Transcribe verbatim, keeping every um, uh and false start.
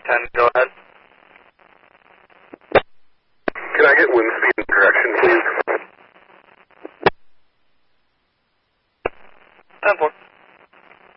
ten, go ahead. Can I get wind speed and direction, please? ten four.